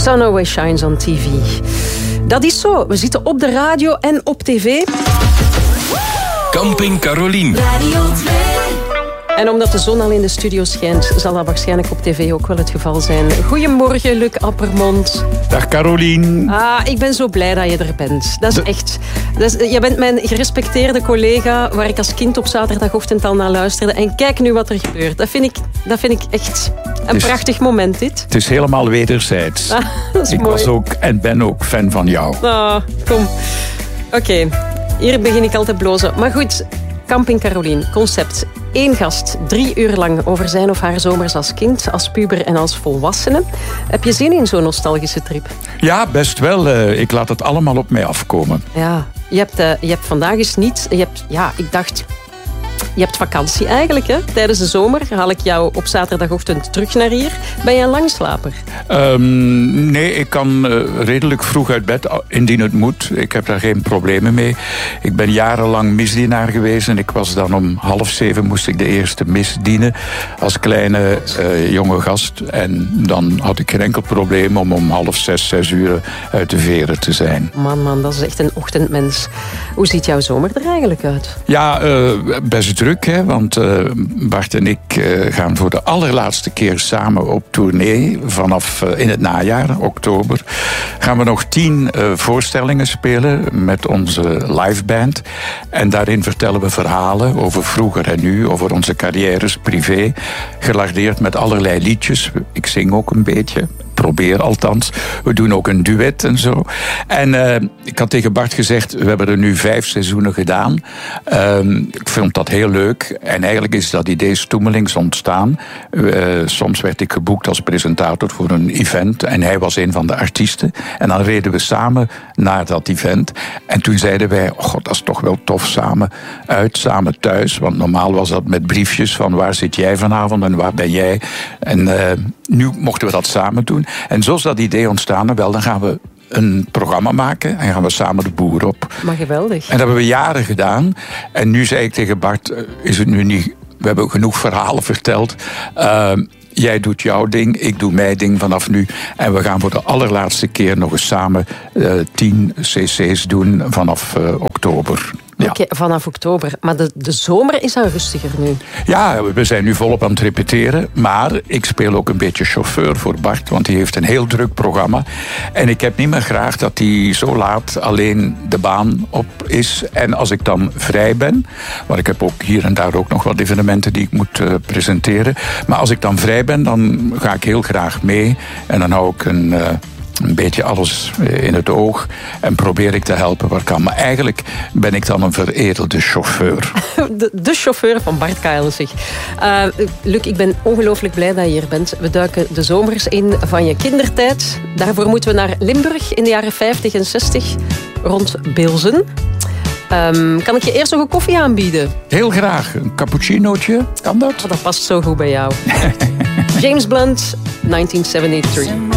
Sun Always Shines on TV. Dat is zo. We zitten op de radio en op tv. Camping Carolien. Radio 2. En omdat de zon al in de studio schijnt, zal dat waarschijnlijk op tv ook wel het geval zijn. Goedemorgen, Luc Appermond. Dag Carolien. Ik ben zo blij dat je er bent. Dat is echt... je bent mijn gerespecteerde collega waar ik als kind op zaterdagochtend al naar luisterde. En kijk nu wat er gebeurt. Dat vind ik echt een prachtig moment, dit. Het is helemaal wederzijds. Dat is ik mooi. was ook en ben ook fan van jou. Kom. Oké, hier begin ik al te blozen. Maar goed, Camping Carolien, concept. 1 gast, 3 uur lang over zijn of haar zomers als kind, als puber en als volwassene. Heb je zin in zo'n nostalgische trip? Ja, best wel. Ik laat het allemaal op mij afkomen. Ja, je hebt vandaag eens niet... ik dacht... Je hebt vakantie eigenlijk, hè? Tijdens de zomer haal ik jou op zaterdagochtend terug naar hier. Ben je een langslaper? Nee, ik kan redelijk vroeg uit bed, indien het moet. Ik heb daar geen problemen mee. Ik ben jarenlang misdienaar geweest en ik was dan om 6:30 moest ik de eerste mis dienen als kleine jonge gast. En dan had ik geen enkel probleem om 5:30, 6 uur uit de veren te zijn. Man, dat is echt een ochtendmens. Hoe ziet jouw zomer er eigenlijk uit? Ja, best druk, hè, want Bart en ik gaan voor de allerlaatste keer samen op tournee. Vanaf in het najaar, oktober, gaan we nog 10 voorstellingen spelen met onze liveband. En daarin vertellen we verhalen over vroeger en nu, over onze carrières privé. Gelardeerd met allerlei liedjes. Ik zing ook een beetje. Probeer althans. We doen ook een duet en zo. En ik had tegen Bart gezegd, we hebben er nu 5 seizoenen gedaan. Ik vond dat heel leuk. En eigenlijk is dat idee stoemelings ontstaan. Soms werd ik geboekt als presentator voor een event. En hij was een van de artiesten. En dan reden we samen naar dat event. En toen zeiden wij, oh god, dat is toch wel tof, samen uit, samen thuis. Want normaal was dat met briefjes van waar zit jij vanavond en waar ben jij. En nu mochten we dat samen doen. En zo is dat idee ontstaan. En wel, dan gaan we een programma maken en gaan we samen de boer op. Maar geweldig. En dat hebben we jaren gedaan. En nu zei ik tegen Bart, is het nu niet... We hebben genoeg verhalen verteld. Jij doet jouw ding, ik doe mijn ding vanaf nu. En we gaan voor de allerlaatste keer nog eens samen 10 cc's doen vanaf oktober. Ja. Oké, vanaf oktober. Maar de zomer is al rustiger nu. Ja, we zijn nu volop aan het repeteren. Maar ik speel ook een beetje chauffeur voor Bart. Want hij heeft een heel druk programma. En ik heb niet meer graag dat hij zo laat alleen de baan op is. En als ik dan vrij ben... Want ik heb ook hier en daar ook nog wat evenementen die ik moet presenteren. Maar als ik dan vrij ben, dan ga ik heel graag mee. En dan hou ik een beetje alles in het oog en probeer ik te helpen waar kan. Maar eigenlijk ben ik dan een veredelde chauffeur. De chauffeur van Bart Kaelen. Luc, ik ben ongelooflijk blij dat je hier bent. We duiken de zomers in van je kindertijd. Daarvoor moeten we naar Limburg in de jaren 50 en 60, rond Bilzen. Kan ik je eerst nog een koffie aanbieden? Heel graag. Een cappuccinootje, kan dat? Dat past zo goed bij jou. James Blunt, 1973.